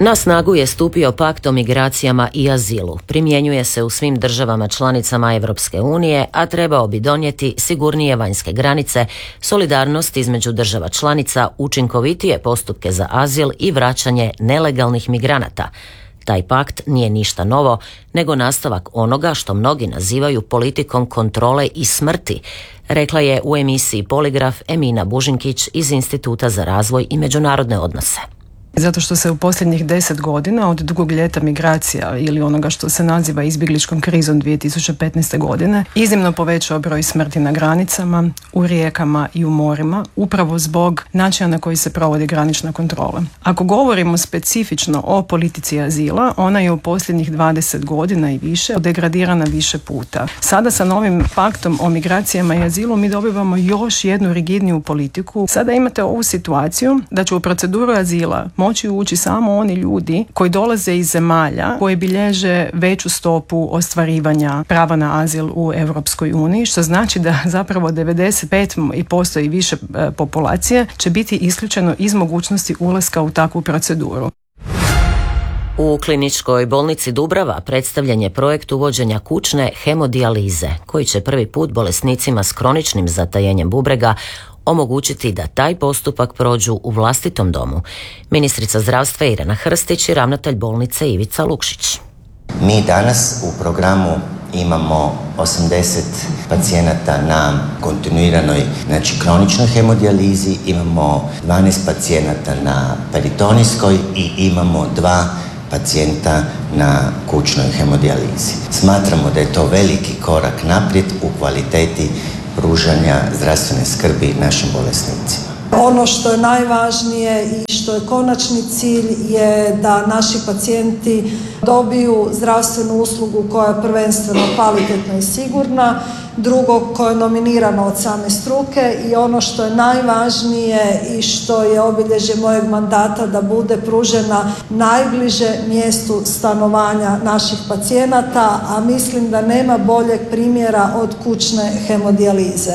Na snagu je stupio pakt o migracijama i azilu. Primjenjuje se u svim državama članicama Europske unije, a trebao bi donijeti sigurnije vanjske granice, solidarnost između država članica, učinkovitije postupke za azil i vraćanje nelegalnih migranata. Taj pakt nije ništa novo, nego nastavak onoga što mnogi nazivaju politikom kontrole i smrti, rekla je u emisiji Poligraf Emina Bužinkić iz Instituta za razvoj i međunarodne odnose. Zato što se u posljednjih 10 godina od drugog ljeta migracija ili onoga što se naziva izbjegličkom krizom 2015. godine iznimno povećao broj smrti na granicama, u rijekama i u morima, upravo zbog načina na koji se provodi granična kontrola. Ako govorimo specifično o politici azila, ona je u posljednjih 20 godina i više degradirana više puta. Sada sa novim paktom o migracijama i azilu mi dobivamo još jednu rigidniju politiku. Sada imate ovu situaciju da će u proceduru azila moći ući samo oni ljudi koji dolaze iz zemalja koje bilježe veću stopu ostvarivanja prava na azil u Europskoj uniji, što znači da zapravo 95% i više populacije će biti isključeno iz mogućnosti ulaska u takvu proceduru. U kliničkoj bolnici Dubrava predstavljen je projekt uvođenja kućne hemodijalize, koji će prvi put bolesnicima s kroničnim zatajenjem bubrega omogućiti da taj postupak prođu u vlastitom domu. Ministrica zdravstva Irena Hrstić i ravnatelj bolnice Ivica Lukšić. Mi danas u programu imamo 80 pacijenata na kontinuiranoj, kroničnoj hemodijalizi, imamo 12 pacijenata na peritonijskoj i imamo 2 pacijenta na kućnoj hemodijalizi. Smatramo da je to veliki korak naprijed u kvaliteti pružanja zdravstvene skrbi našim bolesnicima. Ono što je najvažnije i što je konačni cilj je da naši pacijenti dobiju zdravstvenu uslugu koja je prvenstveno kvalitetna i sigurna, drugo koja je nominirana od same struke i ono što je najvažnije i što je obilježje mojeg mandata da bude pružena najbliže mjestu stanovanja naših pacijenata, a mislim da nema boljeg primjera od kućne hemodijalize.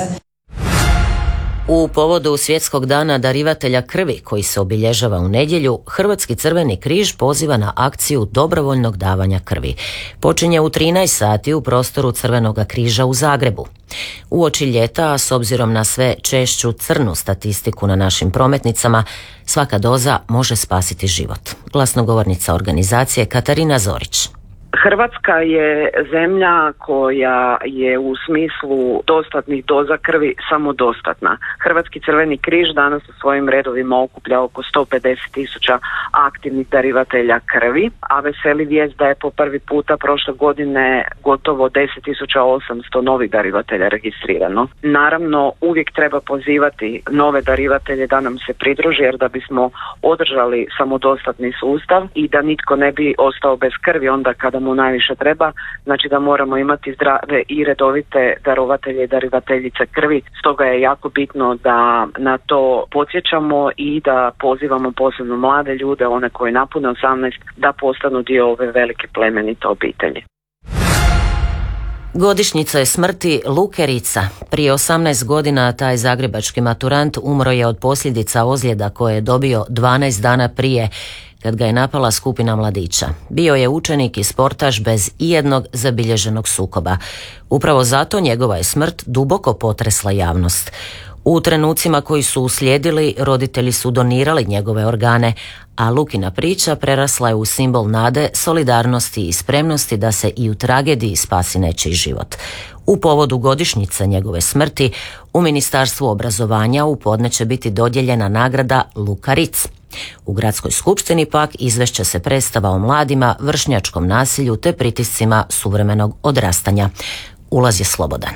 U povodu Svjetskog dana darivatelja krvi koji se obilježava u nedjelju, Hrvatski crveni križ poziva na akciju dobrovoljnog davanja krvi. Počinje u 13 sati u prostoru Crvenoga križa u Zagrebu. Uoči ljeta, a s obzirom na sve češću crnu statistiku na našim prometnicama, svaka doza može spasiti život. Glasnogovornica organizacije Katarina Zorić. Hrvatska je zemlja koja je u smislu dostatnih doza krvi samodostatna. Hrvatski crveni križ danas u svojim redovima okuplja oko 150.000 aktivnih darivatelja krvi, a veseli vijest da je po prvi puta prošle godine gotovo 10.800 novih darivatelja registrirano. Naravno, uvijek treba pozivati nove darivatelje da nam se pridruži, jer da bismo održali samodostatni sustav i da nitko ne bi ostao bez krvi onda kada mu najviše treba, znači da moramo imati zdrave i redovite darovatelje i darivateljice krvi. Stoga je jako bitno da na to podsjećamo i da pozivamo posebno mlade ljude, one koji napune 18, da postanu dio ove velike plemenite obitelji. Godišnjica je smrti Luke Ritza. Prije 18 godina taj zagrebački maturant umro je od posljedica ozljeda koje je dobio 12 dana prije, kad ga je napala skupina mladića. Bio je učenik i sportaš bez ijednog zabilježenog sukoba. Upravo zato njegova je smrt duboko potresla javnost. U trenucima koji su uslijedili, roditelji su donirali njegove organe, a Lukina priča prerasla je u simbol nade, solidarnosti i spremnosti da se i u tragediji spasi nečiji život. U povodu godišnjice njegove smrti u Ministarstvu obrazovanja u podne će biti dodijeljena nagrada Luka Ritz. U gradskoj skupštini pak izvešće se predstava o mladima, vršnjačkom nasilju te pritiscima suvremenog odrastanja. Ulaz je slobodan.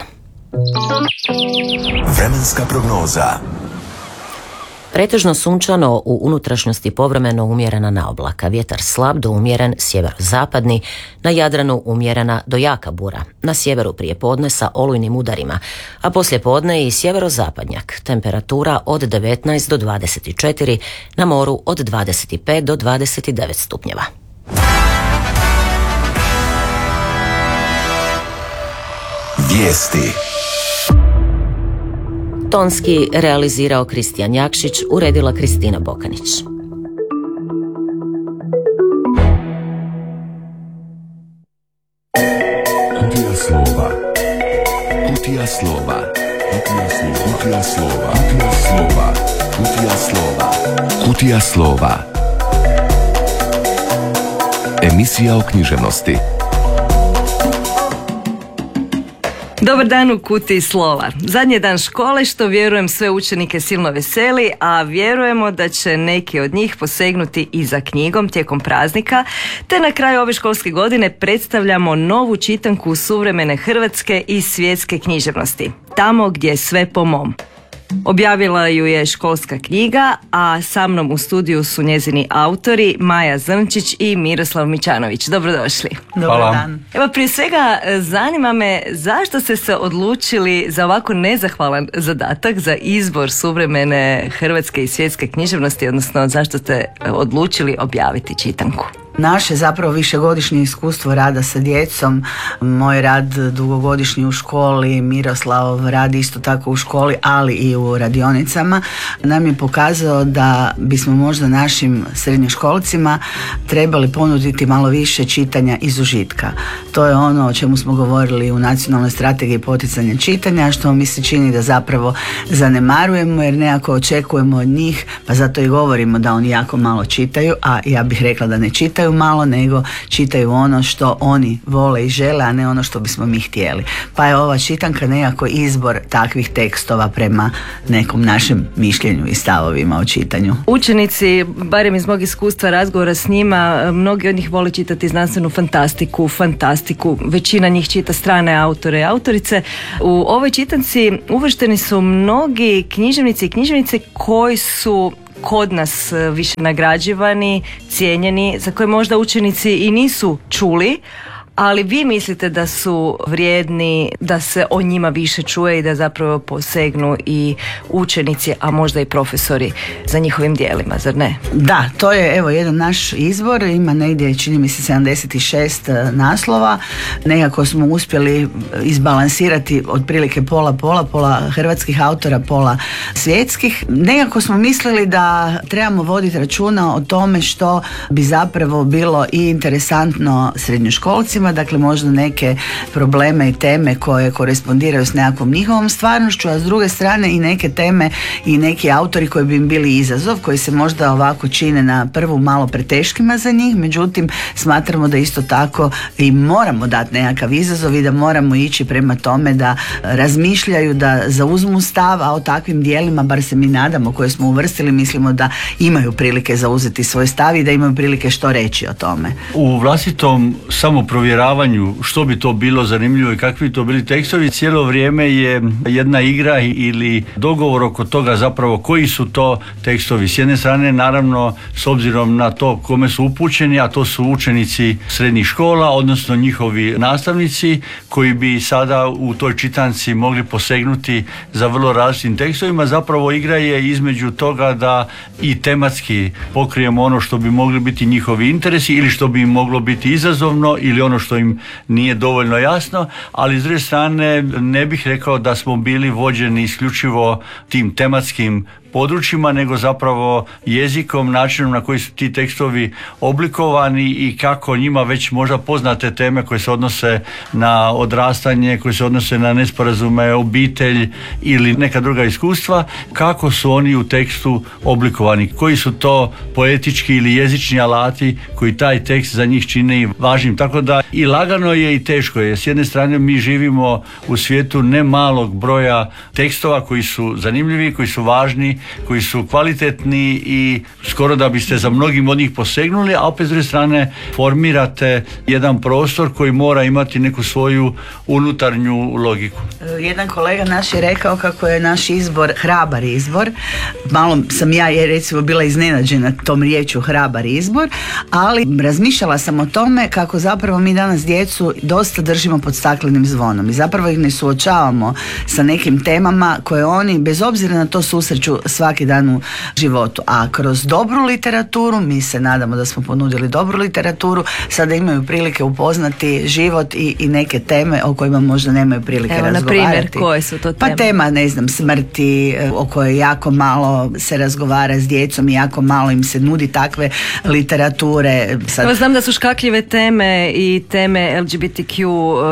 Vremenska prognoza. Pretežno sunčano, u unutrašnjosti povremeno umjerena naoblaka, vjetar slab do umjeren sjeverozapadni, na Jadranu umjerena do jaka bura, na sjeveru prije podne sa olujnim udarima, a poslije podne i sjeverozapadnjak, temperatura od 19 do 24, na moru od 25 do 29 stupnjeva. Vijesti. Tonski realizirao Kristijan Jakšić, uredila Kristina Bokanić. Kutija slova. Kutija slova. Kutija slova. Kutija slova. Kutija slova. Emisija o književnosti. Dobar dan u Kutiji slova. Zadnji dan škole, što vjerujem sve učenike silno veseli, a vjerujemo da će neki od njih posegnuti i za knjigom tijekom praznika, te na kraju ove školske godine predstavljamo novu čitanku suvremene hrvatske i svjetske književnosti. Tamo gdje je sve po mom. Objavila ju je Školska knjiga, a sa mnom u studiju su njezini autori Maja Zrnčić i Miroslav Mičanović. Dobrodošli. Dobar dan. Evo, prije svega zanima me zašto ste se odlučili za ovako nezahvalan zadatak za izbor suvremene hrvatske i svjetske književnosti, odnosno zašto ste odlučili objaviti čitanku? Naše zapravo višegodišnje iskustvo rada sa djecom, moj rad dugogodišnji u školi, Miroslav radi isto tako u školi, ali i u radionicama, nam je pokazao da bismo možda našim srednjoškolcima trebali ponuditi malo više čitanja iz užitka. To je ono o čemu smo govorili u Nacionalnoj strategiji poticanja čitanja, što mi se čini da zapravo zanemarujemo, jer nekako očekujemo od njih, pa zato i govorimo da oni jako malo čitaju, a ja bih rekla da ne čitaju malo, nego čitaju ono što oni vole i žele, a ne ono što bismo mi htjeli. Pa je ova čitanka nekako izbor takvih tekstova prema nekom našem mišljenju i stavovima o čitanju. Učenici, barem iz mog iskustva razgovora s njima, mnogi od njih vole čitati znanstvenu fantastiku, većina njih čita strane autore i autorice. U ovoj čitanci uvršteni su mnogi književnici i književnice koji su kod nas više nagrađivani, cijenjeni, za koje možda učenici i nisu čuli, ali vi mislite da su vrijedni, da se o njima više čuje i da zapravo posegnu i učenici, a možda i profesori za njihovim djelima, zar ne? Da, to je evo jedan naš izbor, ima negdje čini mi se 76 naslova, nekako smo uspjeli izbalansirati otprilike pola hrvatskih autora, pola svjetskih. Nekako smo mislili da trebamo voditi računa o tome što bi zapravo bilo i interesantno srednjoškolcima, dakle možda neke probleme i teme koje korespondiraju s nekakvom njihovom stvarnošću, a s druge strane i neke teme i neki autori koji bi im bili izazov, koji se možda ovako čine na prvu malo preteškima za njih, međutim smatramo da isto tako i moramo dati nekakav izazov i da moramo ići prema tome da razmišljaju, da zauzmu stav, a o takvim dijelima, bar se mi nadamo, koje smo uvrstili, mislimo da imaju prilike zauzeti svoj stav i da imaju prilike što reći o tome. U vlastitom samoprovjeravanju što bi to bilo zanimljivo i kakvi bi to bili tekstovi, cijelo vrijeme je jedna igra ili dogovor oko toga zapravo koji su to tekstovi. S jedne strane, naravno, s obzirom na to kome su upućeni, a to su učenici srednjih škola, odnosno njihovi nastavnici, koji bi sada u toj čitanci mogli posegnuti za vrlo različitim tekstovima. Zapravo igra je između toga da i tematski pokrijemo ono što bi mogli biti njihovi interesi ili što bi im moglo biti izazovno ili ono što im nije dovoljno jasno, ali s druge strane ne bih rekao da smo bili vođeni isključivo tim tematskim područjima, nego zapravo jezikom, načinom na koji su ti tekstovi oblikovani i kako njima već možda poznate teme koje se odnose na odrastanje, koje se odnose na nesporazume, obitelj ili neka druga iskustva, kako su oni u tekstu oblikovani, koji su to poetički ili jezični alati koji taj tekst za njih čine važnim. Tako da i lagano je i teško je. S jedne strane mi živimo u svijetu ne malog broja tekstova koji su zanimljivi, koji su važni, koji su kvalitetni i skoro da biste za mnogim od njih posegnuli, a opet s druge strane formirate jedan prostor koji mora imati neku svoju unutarnju logiku. Jedan kolega naš je rekao kako je naš izbor hrabar izbor. Malo sam ja recimo bila iznenađena tom riječju hrabar izbor, ali razmišljala sam o tome kako zapravo mi danas djecu dosta držimo pod staklenim zvonom i zapravo ih ne suočavamo sa nekim temama koje oni bez obzira na to susreću svaki dan u životu. A kroz dobru literaturu, mi se nadamo da smo ponudili dobru literaturu, sada imaju prilike upoznati život i neke teme o kojima možda nemaju prilike razgovarati. Na primjer, koje su to teme? Pa tema, ne znam, smrti, o kojoj jako malo se razgovara s djecom i jako malo im se nudi takve literature. Sad... Znam da su škakljive teme i teme LGBTQ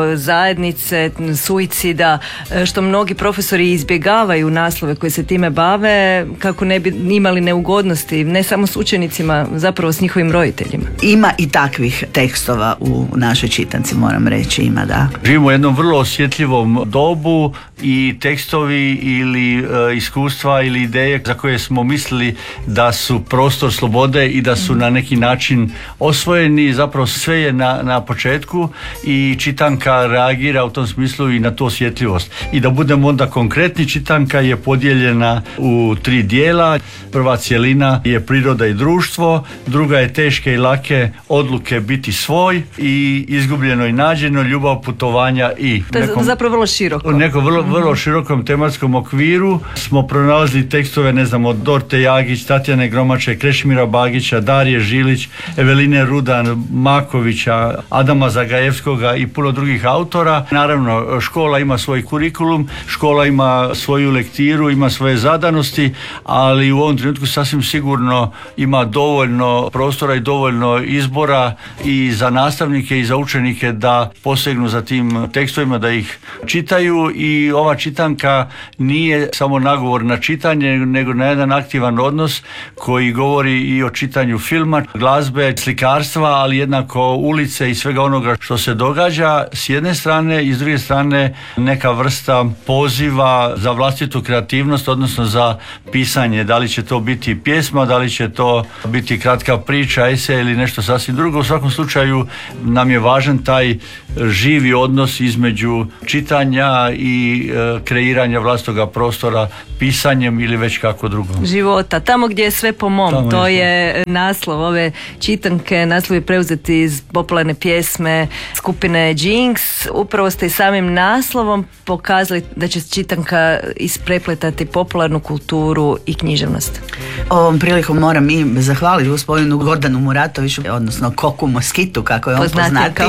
zajednice, suicida, što mnogi profesori izbjegavaju naslove koji se time bave kako ne bi imali neugodnosti, ne samo s učenicima, zapravo s njihovim roditeljima. Ima i takvih tekstova u našoj čitanci, moram reći, ima, da. Živimo u jednom vrlo osjetljivom dobu i tekstovi ili iskustva ili ideje za koje smo mislili da su prostor slobode i da su na neki način osvojeni, zapravo sve je na početku i čitanka reagira u tom smislu i na tu osjetljivost. I da budemo onda konkretni, čitanka je podijeljena u 3 dijela. Prva cjelina je priroda i društvo, druga je teške i lake odluke biti svoj i izgubljeno i nađeno, ljubav, putovanja i... To je zapravo vrlo široko. U nekom vrlo širokom tematskom okviru smo pronalazili tekstove, ne znam, od Dorte Jagić, Tatjane Gromače, Krešimira Bagića, Darije Žilić, Eveline Rudan, Makovića, Adama Zagajevskoga i puno drugih autora. Naravno, škola ima svoj kurikulum, škola ima svoju lektiru, ima svoje zadanosti, ali u ovom trenutku sasvim sigurno ima dovoljno prostora i dovoljno izbora i za nastavnike i za učenike da posegnu za tim tekstovima, da ih čitaju i ova čitanka nije samo nagovor na čitanje, nego na jedan aktivan odnos koji govori i o čitanju filma, glazbe, slikarstva, ali jednako ulice i svega onoga što se događa s jedne strane i s druge strane neka vrsta poziva za vlastitu kreativnost, odnosno za pisanje. Da li će to biti pjesma, da li će to biti kratka priča, esej ili nešto sasvim drugo. U svakom slučaju nam je važan taj živi odnos između čitanja i kreiranja vlastoga prostora pisanjem ili već kako drugo. Života. Tamo gdje je sve po mom. To je naslov ove čitanke. Naslov je preuzeti iz popularne pjesme skupine Jinx. Upravo ste i samim naslovom pokazali da će čitanka isprepletati popularnu kulturu i književnost. Ovom prilikom moram i zahvaliti gospodinu Gordanu Muratoviću, odnosno Koku Moskitu, kako je on poznati,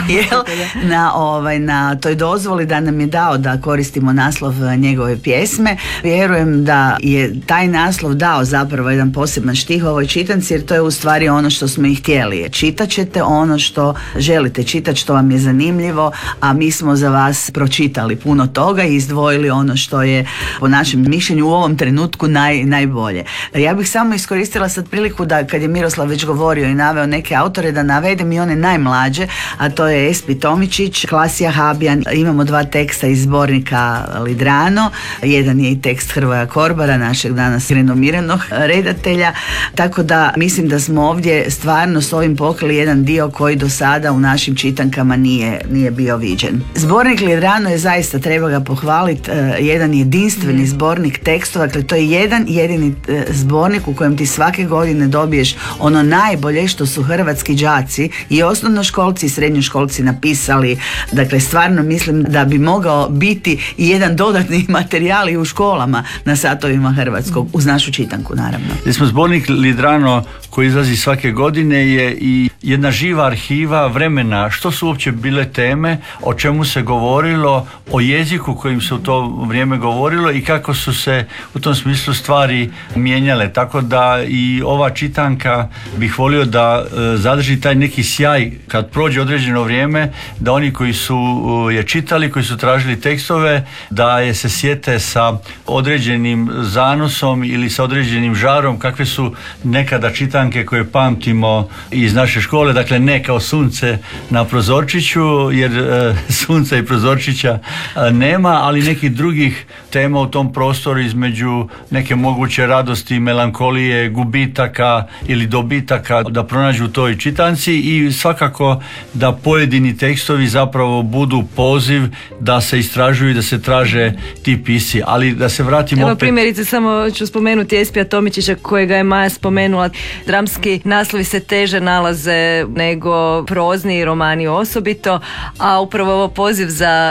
na toj dozvoli da nam je dao da koristimo naslov njegove pjesme. Vjerujem da je taj naslov dao zapravo jedan poseban štih ovoj čitanci, jer to je u stvari ono što smo i htjeli. Čitat ćete ono što želite čitati, što vam je zanimljivo, a mi smo za vas pročitali puno toga i izdvojili ono što je po našem mišljenju u ovom trenutku najbolje. Ja bih samo iskoristila sad priliku da, kad je Miroslav već govorio i naveo neke autore, da navedem i one najmlađe, a to je Espi Tomičić, Klasija Habjan. Imamo 2 teksta iz zbornika Lidrano, jedan je i tekst Hrvoja Korbara, našeg danas renomiranog redatelja, tako da mislim da smo ovdje stvarno s ovim pokrili jedan dio koji do sada u našim čitankama nije bio viđen. Zbornik Lidrano je zaista, treba ga pohvaliti, jedan jedinstveni zbornik tekstova, dakle to je jedan jedini zbornik u kojem ti svake godine dobiješ ono najbolje što su hrvatski đaci i osnovnoškolci i srednjoškolci napisali. Dakle, stvarno mislim da bi mogao biti i jedan dodatni materijal i u školama na satovima hrvatskog, uz našu čitanku naravno. Smo zbornik Lidrano koji izlazi svake godine je i jedna živa arhiva vremena, što su uopće bile teme, o čemu se govorilo, o jeziku kojim se u to vrijeme govorilo i kako su se u tom smislu stvari mijenjale. Tako da i ova čitanka bih volio da zadrži taj neki sjaj kad prođe određeno vrijeme, da oni koji su je čitali, koji su tražili tekstove, da je se sjete sa određenim zanosom ili sa određenim žarom kakve su nekada čitanke koje pamtimo iz naše škole, dakle ne kao sunce na prozorčiću, jer sunca i prozorčića nema, ali nekih drugih tema u tom prostoru između neke moguće radosti, melankolije, gubitaka ili dobitaka da pronađu u toj čitanci i svakako da pojedini tekstovi zapravo budu poziv da se istražuju i da se traže ti pisci, ali da se vratimo Evo opet... primjerice, samo ću spomenuti Espija Tomičića kojega je Maja spomenula. Dramski naslovi se teže nalaze nego prozni romani osobito, a upravo ovo poziv za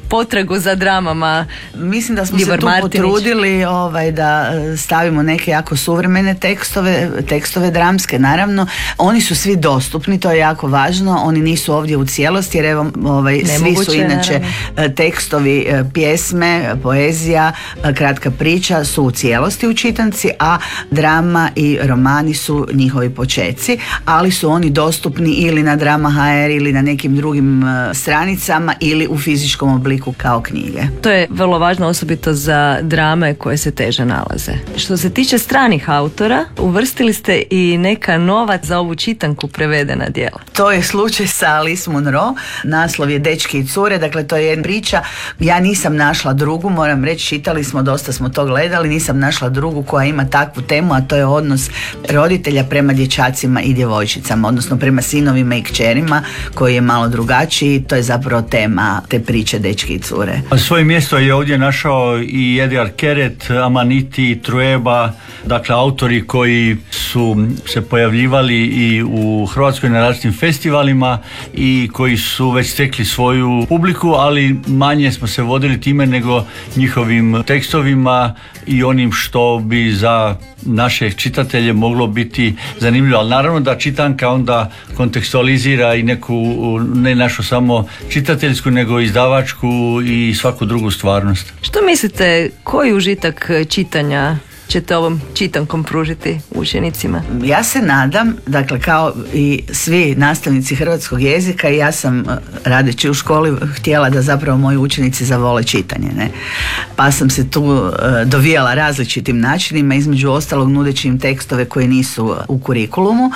potragu za dramama. Mislim da smo Libor se tu Martinić potrudili da stavimo neke jako suvremene tekstove dramske, naravno. Oni su svi dostupni, to je jako važno, oni nisu ovdje u cijelosti, jer evo svi su inače tekstovi, pjesme, poezija, kratka priča su u cijelosti u čitanci, a drama i romani su njihovi počeci, ali su oni dostupni ili na Drama.hr ili na nekim drugim stranicama ili u fizičkom obliku kao knjige. To je vrlo važno, osobito za drame koje se teže nalaze. Što se tiče stranih autora, uvrstili ste i neka nova za ovu čitanku prevedena djela. To je slučaj sa Alice Munro, naslov je Dečki i cure, dakle to je jedna priča. Ja nisam našla drugu, moram reći, čitali smo, dosta smo to gledali, nisam našla drugu koja ima takvu temu, a to je odnos roditelja prema dječacima i djevojčicama, odnosno prema sinovima i kćerima, koji je malo drugačiji. To je zapravo tema te priče Dečki i cure. Svoje mjesto je ovdje našao i Edgar Keret, Amaniti, Trueba, dakle autori koji su se pojavljivali i u Hrvatskoj na različitim festivalima i koji su već stekli svoju publiku, ali manje smo se vodili time nego njihovim tekstovima i onim što bi za naše čitatelje moglo biti zanimljivo, ali naravno da čitanka onda kontekstualizira i neku, ne našu samo čitateljsku, nego izdavačku i svaku drugu stvarnost. Što mislite, koji užitak čitanja ćete ovom čitankom pružiti učenicima? Ja se nadam, dakle kao i svi nastavnici hrvatskog jezika, i ja sam radeći u školi htjela da zapravo moji učenici zavole čitanje, ne? Pa sam se tu dovijala različitim načinima, između ostalog nudeći im tekstove koji nisu u kurikulumu,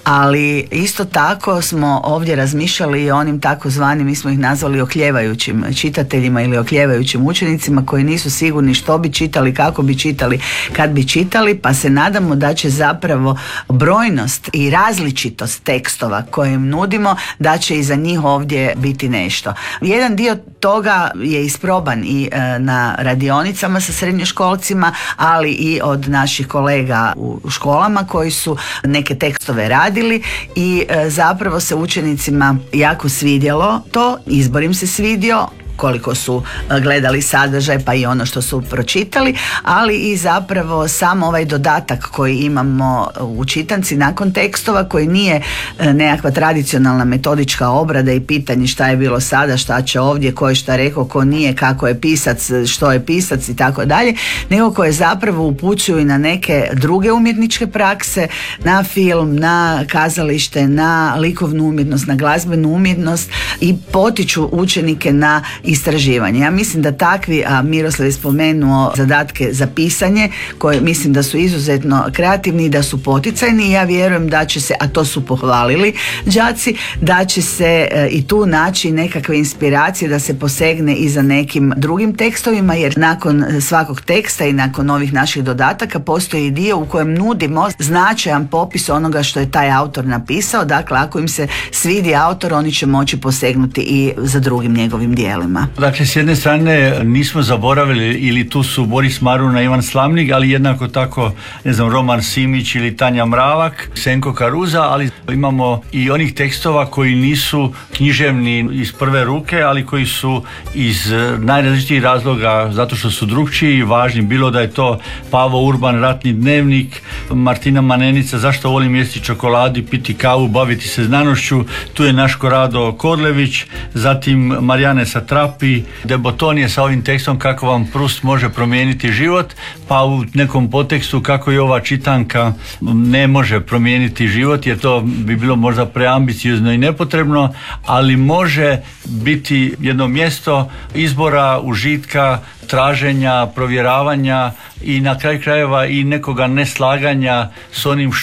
ali isto tako smo ovdje razmišljali i o onim takozvanim, mi smo ih nazvali okljevajućim čitateljima ili okljevajućim učenicima koji nisu sigurni što bi čitali, kako bi čitali, kad bi čitali, pa se nadamo da će zapravo brojnost i različitost tekstova koje im nudimo, da će i za njih ovdje biti nešto. Jedan dio toga je isproban i na radionicama sa srednjoškolcima, ali i od naših kolega u školama koji su neke tekstove radili i zapravo se učenicima jako svidjelo to, izbor im se svidio, koliko su gledali sadržaj pa i ono što su pročitali, ali i zapravo sam ovaj dodatak koji imamo u čitanci nakon tekstova, koji nije nekakva tradicionalna metodička obrada i pitanje šta je bilo sada, šta će ovdje, ko je šta rekao, ko nije, kako je pisac, što je pisac i tako dalje, nego koje zapravo upućuju i na neke druge umjetničke prakse, na film, na kazalište, na likovnu umjetnost, na glazbenu umjetnost i potiču učenike na istraživanje. Ja mislim da takvi, a Miroslav je spomenuo zadatke za pisanje, koje mislim da su izuzetno kreativni i da su poticajni, i ja vjerujem da će se, a to su pohvalili đaci, da će se i tu naći nekakve inspiracije da se posegne i za nekim drugim tekstovima, jer nakon svakog teksta i nakon ovih naših dodataka postoji dio u kojem nudimo značajan popis onoga što je taj autor napisao. Dakle, ako im se svidi autor, oni će moći posegnuti i za drugim njegovim dijelima. Dakle, s jedne strane nismo zaboravili, ili tu su Boris Maruna, Ivan Slamnik, ali jednako tako, ne znam, Roman Simić ili Tanja Mravak, Senko Karuza, ali imamo i onih tekstova koji nisu književni iz prve ruke, ali koji su iz najrazličitijih razloga, zato što su drukčiji i važni, bilo da je to Pavo Urban, Ratni dnevnik, Martina Manenica, Zašto volim jesti čokoladu, piti kavu, baviti se znanošću, tu je naš Korado Korlević, zatim Marijane Satrapi, De Botton sa ovim tekstom Kako vam Prust može promijeniti život, pa u nekom podtekstu kako i ova čitanka ne može promijeniti život, jer to bi bilo možda preambiciozno i nepotrebno, ali može biti jedno mjesto izbora, užitka, traženja, provjeravanja i na kraju krajeva i nekoga neslaganja s onim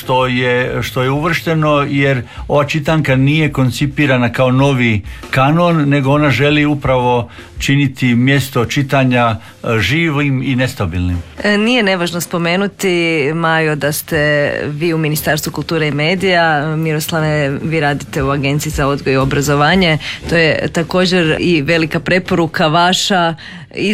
što je uvršteno, jer ova čitanka nije koncipirana kao novi kanon, nego ona želi upravo činiti mjesto čitanja živim i nestabilnim. Nije nevažno spomenuti, Majo, da ste vi u Ministarstvu kulture i medija, Miroslave, vi radite u Agenciji za odgoj i obrazovanje. To je također i velika preporuka vaša i za profesora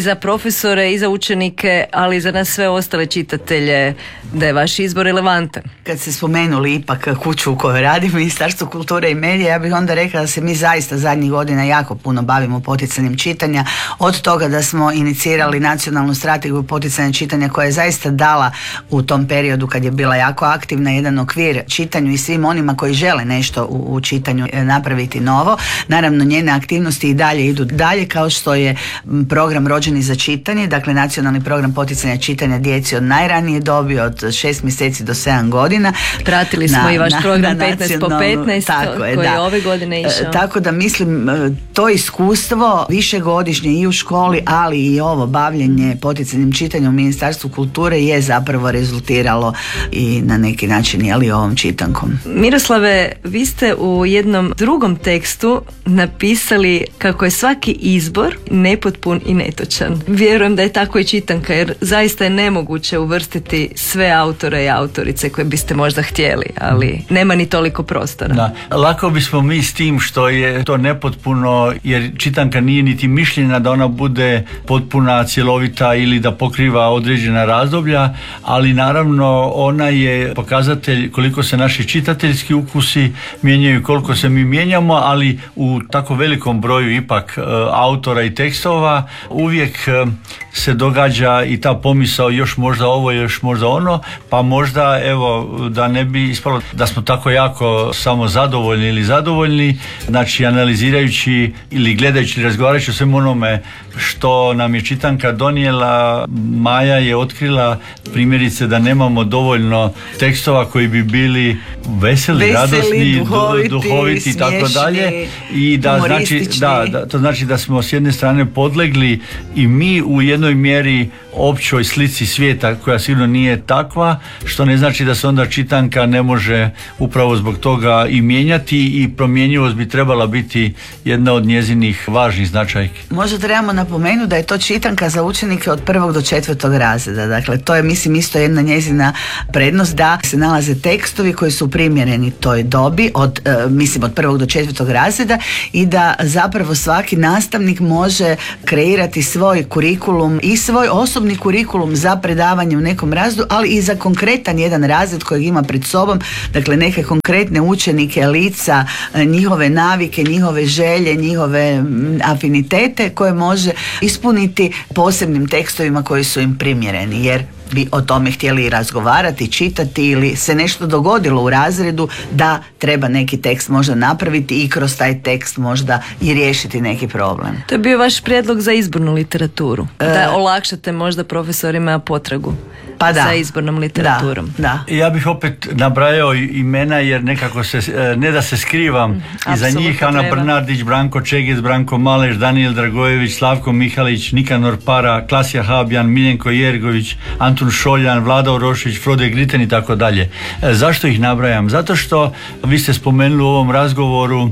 profesore i za učenike, ali i za nas sve ostale čitatelje da je vaš izbor relevantan. Kad ste spomenuli ipak kuću u kojoj radim, Ministarstvo kulture i medija, ja bih onda rekla da se mi zaista zadnjih godina jako puno bavimo poticanjem čitanja, od toga da smo inicirali nacionalnu strategiju poticanja čitanja koja je zaista dala u tom periodu kad je bila jako aktivna jedan okvir čitanju i svim onima koji žele nešto u čitanju napraviti novo. Naravno, njene aktivnosti i dalje idu dalje, kao što je program Rođeni za čitanje, dakle nacionalni program poticanja čitanja djeci od najranije dobi, od 6 mjeseci do 7 godina. Pratili smo i vaš program 15 po 15 koji je ove godine išao. Tako da mislim, to iskustvo višegodišnje i u školi, ali i ovo bavljenje poticanjem čitanja u Ministarstvu kulture je zapravo rezultiralo i na neki način i ovom čitankom. Miroslave, vi ste u jednom drugom tekstu napisali kako je svaki izbor nepotpun i netočan. Vjerujem da je tako i čitanka, jer zaista je nemoguće uvrstiti sve autore i autorice koje biste možda htjeli, ali nema ni toliko prostora. Da. Lako bismo mi s tim što je to nepotpuno, jer čitanka nije niti mišljena da ona bude potpuna, cjelovita ili da pokriva određena razdoblja, ali naravno ona je pokazatelj koliko se naši čitateljski ukusi mijenjaju, koliko se mi mijenjamo, ali u tako velikom broju ipak autora i tekstova uvijek se događa i ta pomisao još možda ovo, još možda ono, pa možda evo da ne bi ispalo da smo tako jako samo zadovoljni ili zadovoljni, znači analizirajući ili gledajući, razgovarajući o svem onome što nam je čitanka donijela, Maja je otkrila primjerice da nemamo dovoljno tekstova koji bi bili veseli, radosni, duhoviti i tako dalje, i da znači, to znači da smo s jedne strane podlegli i mi u jednoj mjeri općoj slici svijeta koja sigurno nije takva, što ne znači da se onda čitanka ne može upravo zbog toga i mijenjati, i promjenjivost bi trebala biti jedna od njezinih važnih značajki. Možda trebamo napomenuti da je to čitanka za učenike od 1. do 4. razreda. Dakle, to je mislim isto jedna njezina prednost, da se nalaze tekstovi koji su primjereni toj dobi od 1. do 4. razreda i da zapravo svaki nastavnik može kreirati svoj kurikulum i svoj osobni kurikulum za predavanje u nekom razredu, ali i za konkretan jedan razred kojeg ima pred sobom, dakle neke konkretne učenike, lica, njihove navike, njihove želje, njihove afinitete koje može ispuniti posebnim tekstovima koji su im primjereni, jer bi o tome htjeli razgovarati, čitati ili se nešto dogodilo u razredu da treba neki tekst možda napraviti i kroz taj tekst možda i riješiti neki problem. To je bio vaš prijedlog za izbornu literaturu, da olakšate možda profesorima potragu za izbornom literaturom. Da. Ja bih opet nabrajao imena jer nekako ne da se skrivam iza njih. Ana Brnardić, Branko Čegec, Branko Maleš, Daniel Dragojević, Slavko Mihalić, Nikanor Para, Klasija Habjan, Miljenko Jergović, Antun Šoljan, Vlada Orošić, Frode Griten i tako dalje. Zašto ih nabrajam? Zato što vi ste spomenuli u ovom razgovoru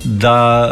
da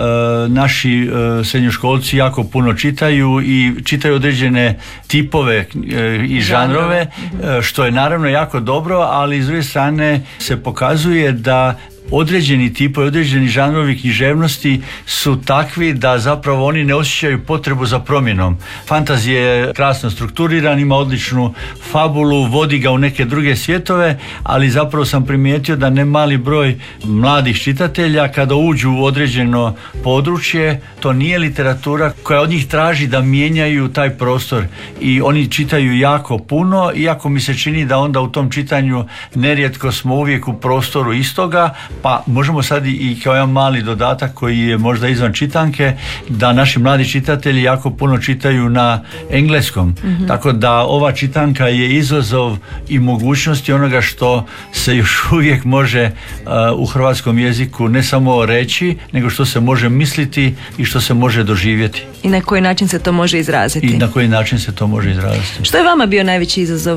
naši srednjoškolci jako puno čitaju i čitaju određene tipove i žanrove, što je naravno jako dobro, ali s druge strane se pokazuje da određeni tipovi, određeni žanrovi književnosti su takvi da zapravo oni ne osjećaju potrebu za promjenom. Fantazija je krasno strukturiran, ima odličnu fabulu, vodi ga u neke druge svjetove, ali zapravo sam primijetio da ne mali broj mladih čitatelja kada uđu u određeno područje, to nije literatura koja od njih traži da mijenjaju taj prostor, i oni čitaju jako puno, iako mi se čini da onda u tom čitanju nerijetko smo uvijek u prostoru istoga. Pa možemo sad i kao jedan mali dodatak koji je možda izvan čitanke, da naši mladi čitatelji jako puno čitaju na engleskom. Tako da ova čitanka je izazov i mogućnosti onoga što se još uvijek može u hrvatskom jeziku ne samo reći, nego što se može misliti i što se može doživjeti. I na koji način se to može izraziti. Što je vama bio najveći izazov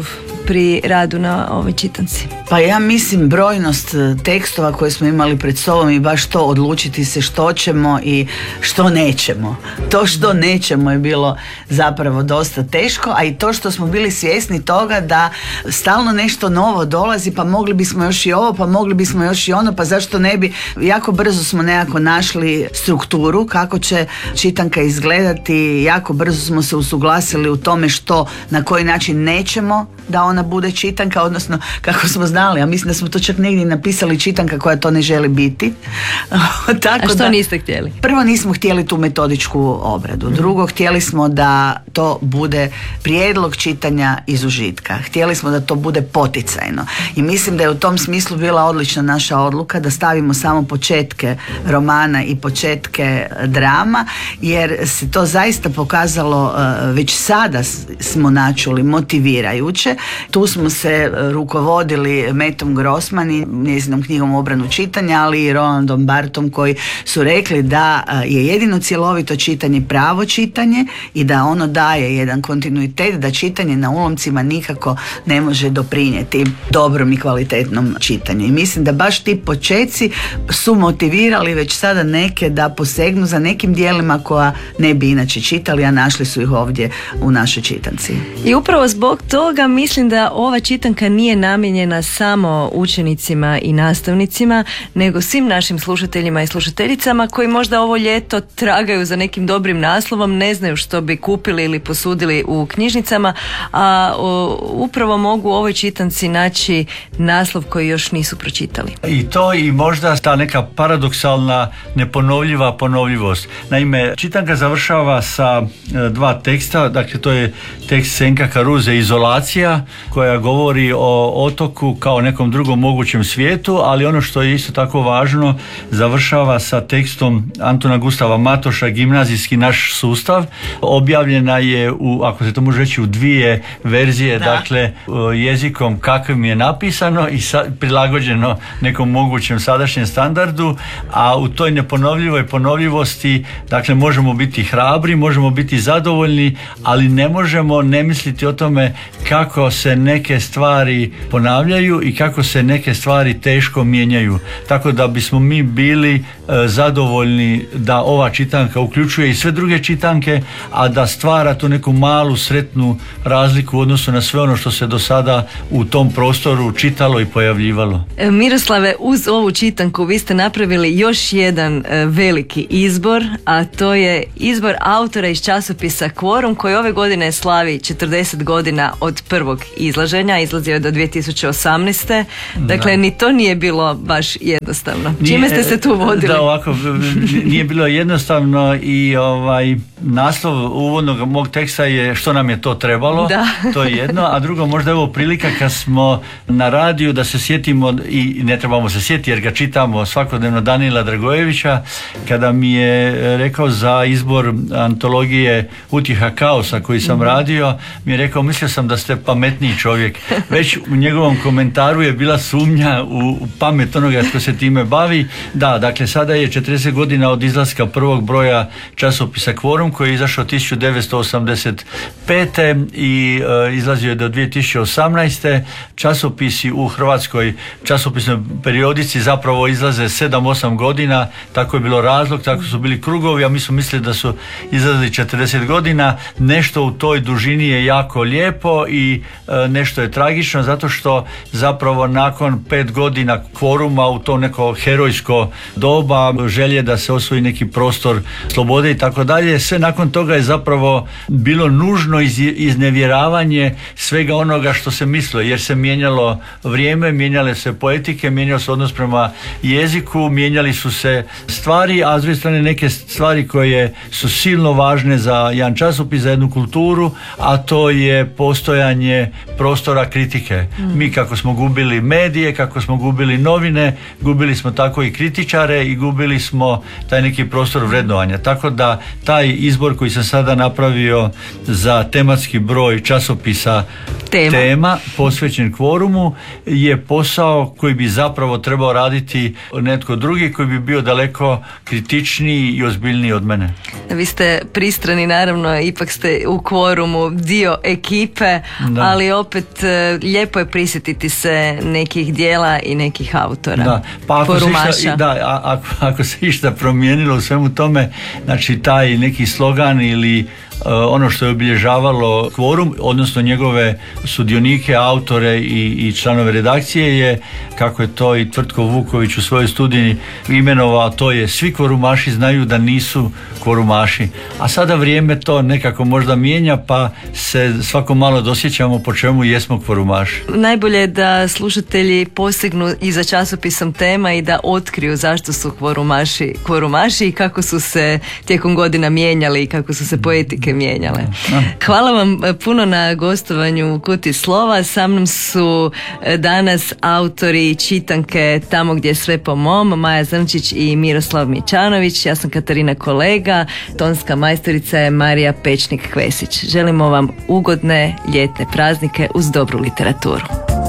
pri radu na ovoj čitanci? Pa ja mislim brojnost tekstova koje smo imali pred sobom i baš to odlučiti se što ćemo i što nećemo. To što nećemo je bilo zapravo dosta teško, a i to što smo bili svjesni toga da stalno nešto novo dolazi, pa mogli bismo još i ovo, pa mogli bismo još i ono, pa zašto ne bi. Jako brzo smo nekako našli strukturu kako će čitanka izgledati, jako brzo smo se usuglasili u tome što, na koji način nećemo da ona bude čitanka, odnosno kako smo znali, a mislim da smo to čak negdje napisali, čitanka koja to ne želi biti. Tako, a što niste htjeli? Prvo, nismo htjeli tu metodičku obradu. Drugo, htjeli smo da to bude prijedlog čitanja iz užitka. Htjeli smo da to bude poticajno. I mislim da je u tom smislu bila odlična naša odluka da stavimo samo početke romana i početke drama, jer se to zaista pokazalo, već sada smo načuli, motivirajuće. Tu smo se rukovodili Metom Grossman i njezinom knjigom Obranu čitanja, ali i Rolandom Barthom, koji su rekli da je jedino cjelovito čitanje pravo čitanje i da ono daje jedan kontinuitet, da čitanje na ulomcima nikako ne može doprinijeti dobrom i kvalitetnom čitanju. I mislim da baš ti počeci su motivirali već sada neke da posegnu za nekim dijelima koja ne bi inače čitali, a našli su ih ovdje u našoj čitanci. I upravo zbog toga mislim da ova čitanka nije namijenjena samo učenicima i nastavnicima, nego svim našim slušateljima i slušateljicama koji možda ovo ljeto tragaju za nekim dobrim naslovom, ne znaju što bi kupili ili posudili u knjižnicama, a upravo mogu u ovoj čitanci naći naslov koji još nisu pročitali. I to i možda ta neka paradoksalna neponovljiva ponovljivost. Naime, čitanka završava sa dva teksta, dakle to je tekst Senka Karuze Izolacija, koja govori o otoku kao nekom drugom mogućem svijetu, ali ono što je isto tako važno, završava sa tekstom Antuna Gustava Matoša Gimnazijski naš sustav. Objavljena je ako se to može reći, u dvije verzije, dakle jezikom kakvim je napisano i prilagođeno nekom mogućem sadašnjem standardu, a u toj neponovljivoj ponovljivosti, dakle možemo biti hrabri, možemo biti zadovoljni, ali ne možemo ne misliti o tome kako se neke stvari ponavljaju i kako se neke stvari teško mijenjaju. Tako da bismo mi bili zadovoljni da ova čitanka uključuje i sve druge čitanke, a da stvara tu neku malu sretnu razliku u odnosu na sve ono što se do sada u tom prostoru čitalo i pojavljivalo. Miroslave, uz ovu čitanku vi ste napravili još jedan veliki izbor, a to je izbor autora iz časopisa Kvorum, koji ove godine slavi 40 godina od prvog izlaženja, izlazio je do 2018. Dakle, ni to nije bilo baš jednostavno. Čime ste se tu vodili? Da, ovako, nije bilo jednostavno i naslov uvodnog mog teksta je Što nam je to trebalo, to je jedno, a drugo možda je ovo prilika kad smo na radiju da se sjetimo, i ne trebamo se sjetiti jer ga čitamo svakodnevno, Danila Dragojevića, kada mi je rekao za izbor antologije Utjeha kaosa koji sam radio, mi je rekao, mislio sam da ste pametniji čovjek. Već u njegovom komentaru je bila sumnja u pamet onoga tko se time bavi. Da, dakle sada je 40 godina od izlaska prvog broja časopisa Kvorum, koji je izašao 1985. i izlazio je do 2018. Časopisi u Hrvatskoj časopisnoj periodici zapravo izlaze 7-8 godina, tako je bilo razlog, tako su bili krugovi, a mi smo mislili da su izlazili 40 godina. Nešto u toj dužini je jako lijepo i nešto je tragično, zato što zapravo nakon 5 godina Kvoruma u to neko herojsko doba, želje da se osvoji neki prostor slobode i tako dalje, sve nakon toga je zapravo bilo nužno iznevjeravanje svega onoga što se mislilo, jer se mijenjalo vrijeme, mijenjale se poetike, mijenjao se odnos prema jeziku, mijenjali su se stvari, a s druge strane neke stvari koje su silno važne za jedan časopis, za jednu kulturu, a to je postojanje prostora kritike. Mi kako smo gubili medije, kako smo gubili novine, gubili smo tako i kritičare i gubili smo taj neki prostor vrednovanja. Tako da taj izbor koji sam sada napravio za tematski broj časopisa tema posvećen kvorumu je posao koji bi zapravo trebao raditi netko drugi koji bi bio daleko kritičniji i ozbiljniji od mene. Vi ste pristrani, naravno, ipak ste u kvorumu dio ekipe, ali opet lijepo je prisjetiti se nekih dijela i nekih autora. Da, pa ako se išta promijenilo u svemu tome, znači taj neki slogan ili ono što je obilježavalo kvorum, odnosno njegove sudionike, autore i članove redakcije je, kako je to i Tvrtko Vuković u svojoj studiji imenovao, to je svi kvorumaši znaju da nisu kvorumaši. A sada vrijeme to nekako možda mijenja, pa se svako malo dosjećamo po čemu jesmo kvorumaši. Najbolje je da slušatelji posegnu i za časopisom Tema i da otkriju zašto su kvorumaši i kako su se tijekom godina mijenjali i kako su se poetike mijenjale. Hvala vam puno na gostovanju u Kutiji slova. Sa mnom su danas autori i čitanke Tamo gdje je sve po mom, Maja Zrnčić i Miroslav Mićanović. Ja sam Katarina Kolega, tonska majstorica je Marija Pečnik-Kvesić. Želimo vam ugodne ljetne praznike uz dobru literaturu.